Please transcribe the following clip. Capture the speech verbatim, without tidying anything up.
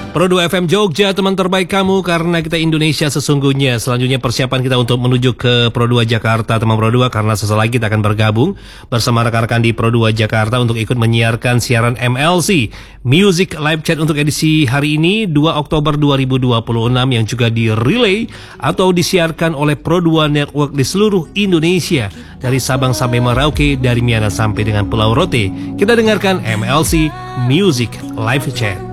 Pro dua F M Jogja, teman terbaik kamu karena kita Indonesia sesungguhnya. Selanjutnya persiapan kita untuk menuju ke Pro dua Jakarta, teman Pro dua, karena sesaat lagi kita akan bergabung bersama rekan-rekan di Pro dua Jakarta untuk ikut menyiarkan siaran M L C Music Live Chat untuk edisi hari ini dua Oktober dua ribu dua puluh enam yang juga di-relay atau disiarkan oleh Pro dua Network di seluruh Indonesia dari Sabang sampai Merauke, dari Miangas sampai dengan Pulau Rote. Kita dengarkan M L C Music Live Chat.